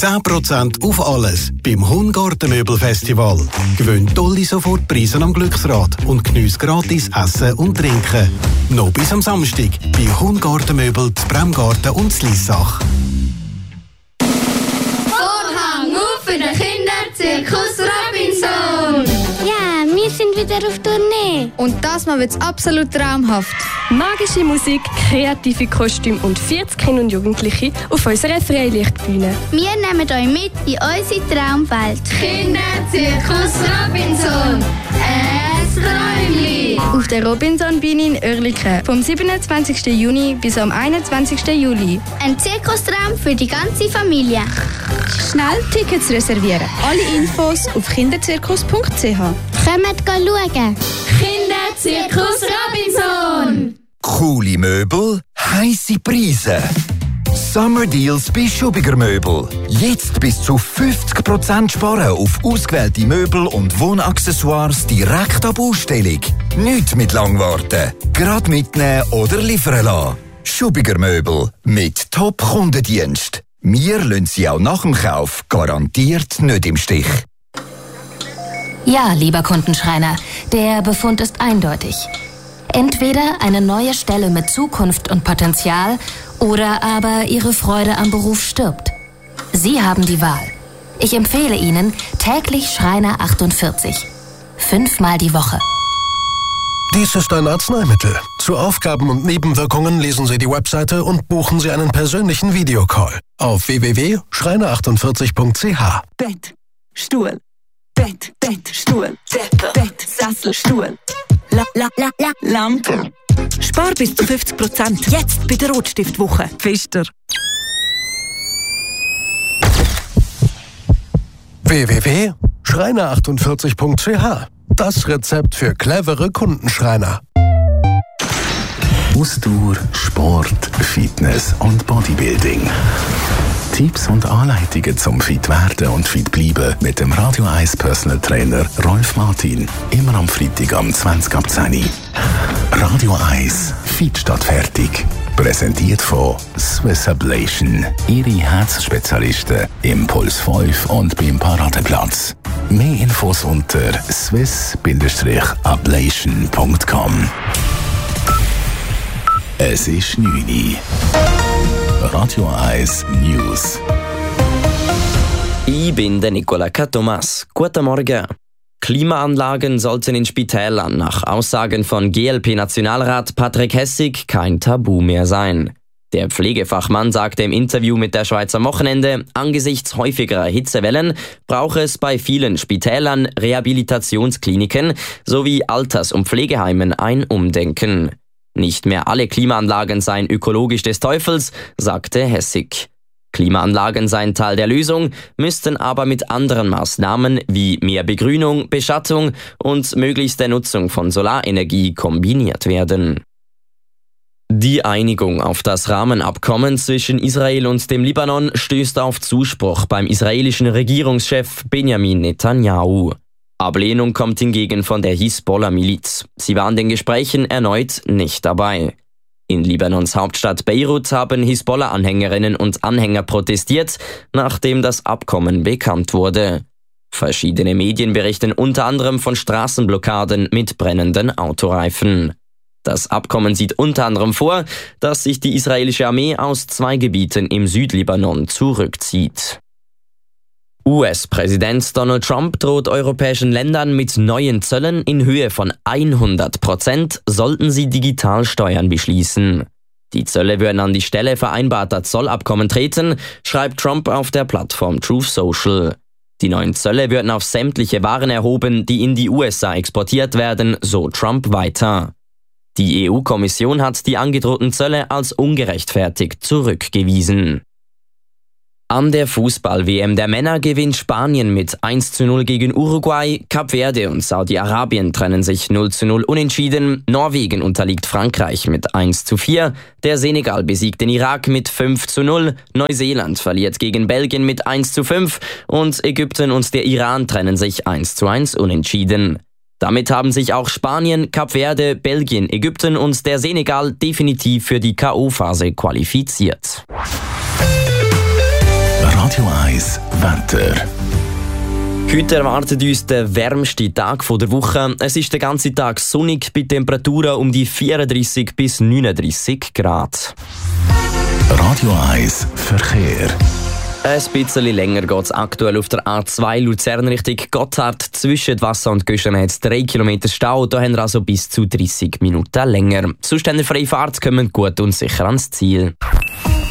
10% auf alles beim Hungartenmöbelfestival. Gewinn tolle Sofortpreise am Glücksrad und geniesse gratis Essen und Trinken. Noch bis am Samstag bei Hungartenmöbel, Bremgarten und Lissach. Vorhang auf für den Kinderzirkus Robinson! Ja, wir sind wieder auf Tournee. Und das Mal wird's absolut traumhaft. Magische Musik, kreative Kostüme und 40 Kinder und Jugendliche auf unserer Freilichtbühne. Wir nehmen euch mit in unsere Traumwelt. Kinderzirkus Robinson! Es Träumli! Auf der Robinson-Bühne in Oerlikon vom 27. Juni bis am 21. Juli. Ein Zirkustraum für die ganze Familie. Schnell Tickets reservieren. Alle Infos auf kinderzirkus.ch. Kommt schauen. Kinderzirkus Robinson! Coole Möbel, heisse Preise. Summer Deals bei Schubiger Möbel. Jetzt bis zu 50% sparen auf ausgewählte Möbel und Wohnaccessoires direkt ab Ausstellung. Nicht mit Langwarten. Gerade mitnehmen oder liefern lassen. Schubiger Möbel mit Top-Kundendienst. Wir lassen Sie auch nach dem Kauf garantiert nicht im Stich. Ja, lieber Kundenschreiner, der Befund ist eindeutig. Entweder eine neue Stelle mit Zukunft und Potenzial oder aber Ihre Freude am Beruf stirbt. Sie haben die Wahl. Ich empfehle Ihnen täglich Schreiner 48. 5-mal die Woche. Dies ist ein Arzneimittel. Zu Aufgaben und Nebenwirkungen lesen Sie die Webseite und buchen Sie einen persönlichen Videocall auf www.schreiner48.ch. Bett, Stuhl, Bett, Stuhl, Bett, Sessel, Stuhl, Lampe. Spar bis zu 50%. Jetzt bei der Rotstiftwoche. Pfister. www.schreiner48.ch. Das Rezept für clevere Kundenschreiner. Ausdauer, Sport, Fitness und Bodybuilding. Tipps und Anleitungen zum fit werden und fit bleiben mit dem Radio 1 Personal Trainer Rolf Martin. Immer am Freitag am 20 ab 10 Uhr. Radio 1, fit statt fertig. Präsentiert von Swiss Ablation. Ihre Herzspezialisten im Puls 5 und beim Paradeplatz. Mehr Infos unter swiss-ablation.com. Es ist 9 Uhr. Radio 1 News. Ich bin der Nicola Thomas. Guten Morgen. Klimaanlagen sollten in Spitälern nach Aussagen von GLP-Nationalrat Patrick Hessig kein Tabu mehr sein. Der Pflegefachmann sagte im Interview mit der Schweizer Wochenende, angesichts häufigerer Hitzewellen brauche es bei vielen Spitälern, Rehabilitationskliniken sowie Alters- und Pflegeheimen ein Umdenken. Nicht mehr alle Klimaanlagen seien ökologisch des Teufels, sagte Hessig. Klimaanlagen seien Teil der Lösung, müssten aber mit anderen Maßnahmen wie mehr Begrünung, Beschattung und möglichster Nutzung von Solarenergie kombiniert werden. Die Einigung auf das Rahmenabkommen zwischen Israel und dem Libanon stößt auf Zuspruch beim israelischen Regierungschef Benjamin Netanyahu. Ablehnung kommt hingegen von der Hisbollah-Miliz. Sie war an den Gesprächen erneut nicht dabei. In Libanons Hauptstadt Beirut haben Hisbollah-Anhängerinnen und Anhänger protestiert, nachdem das Abkommen bekannt wurde. Verschiedene Medien berichten unter anderem von Straßenblockaden mit brennenden Autoreifen. Das Abkommen sieht unter anderem vor, dass sich die israelische Armee aus 2 Gebieten im Südlibanon zurückzieht. US-Präsident Donald Trump droht europäischen Ländern mit neuen Zöllen in Höhe von 100%, sollten sie Digitalsteuern beschließen. Die Zölle würden an die Stelle vereinbarter Zollabkommen treten, schreibt Trump auf der Plattform Truth Social. Die neuen Zölle würden auf sämtliche Waren erhoben, die in die USA exportiert werden, so Trump weiter. Die EU-Kommission hat die angedrohten Zölle als ungerechtfertigt zurückgewiesen. An der Fußball-WM der Männer gewinnt Spanien mit 1:0 gegen Uruguay, Kap Verde und Saudi-Arabien trennen sich 0:0 unentschieden, Norwegen unterliegt Frankreich mit 1:4, der Senegal besiegt den Irak mit 5:0, Neuseeland verliert gegen Belgien mit 1:5 und Ägypten und der Iran trennen sich 1:1 unentschieden. Damit haben sich auch Spanien, Kap Verde, Belgien, Ägypten und der Senegal definitiv für die K.O.-Phase qualifiziert. Radio 1 Wetter. Heute erwartet uns der wärmste Tag der Woche. Es ist den ganzen Tag sonnig bei Temperaturen um die 34 bis 39 Grad. Radio 1 Verkehr. Ein bisschen länger geht es aktuell auf der A2 Luzern Richtung Gotthard. Zwischen Wasser und Göschen hat es 3 Kilometer Stau. Da haben wir also bis zu 30 Minuten länger. Sonst haben wir freie Fahrt, kommen gut und sicher ans Ziel.